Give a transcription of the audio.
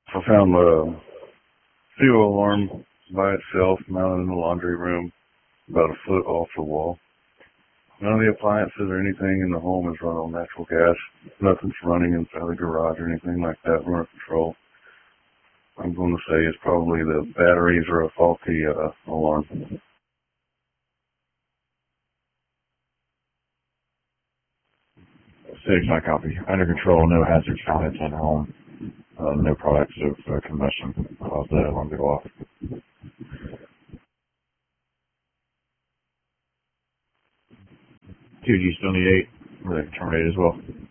I found the fuel alarm by itself mounted in the laundry room about a foot off the wall. None of the appliances or anything in the home is run on natural gas. Nothing's running inside the garage or anything like that. Runner control. I'm going to say it's probably the batteries or a faulty alarm. Six, my copy. Under control, no hazards found inside the home. No products of combustion caused the alarm to go off. 2G still need 8. We're going to terminate as well.